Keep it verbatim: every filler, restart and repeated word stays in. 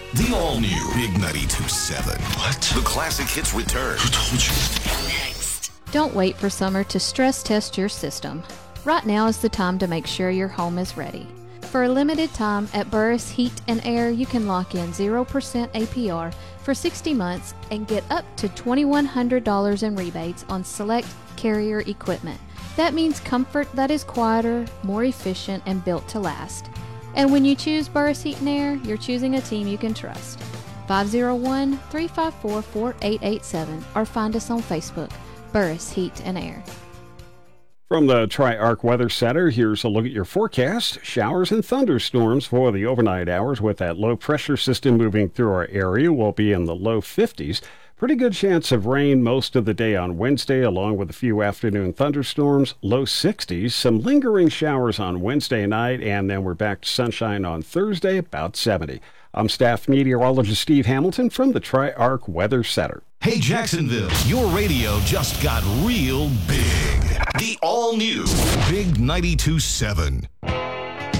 The all-new Big ninety-two point seven. What? The classic hits return. Who told you? Next. Don't wait for summer to stress test your system. Right now is the time to make sure your home is ready. For a limited time at Burris Heat and Air, you can lock in zero percent A P R for sixty months and get up to two thousand one hundred dollars in rebates on select Carrier equipment. That means comfort that is quieter, more efficient, and built to last. And when you choose Burris Heat and Air, you're choosing a team you can trust. five oh one, three five four, four eight eight seven or find us on Facebook, Burris Heat and Air. From the Tri-Arc Weather Center, here's a look at your forecast. Showers and thunderstorms for the overnight hours with that low pressure system moving through our area will be in the low fifties. Pretty good chance of rain most of the day on Wednesday, along with a few afternoon thunderstorms, low sixties. Some lingering showers on Wednesday night, and then we're back to sunshine on Thursday, about seventy. I'm staff meteorologist Steve Hamilton from the Tri-Arc Weather Center. Hey, Jacksonville, your radio just got real big. The all-new Big ninety-two point seven.